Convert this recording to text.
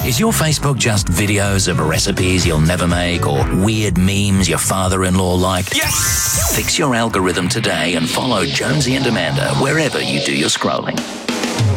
Is your Facebook just videos of recipes you'll never make or weird memes your father-in-law liked? Yes! Fix your algorithm today and follow Jonesy and Amanda wherever you do your scrolling.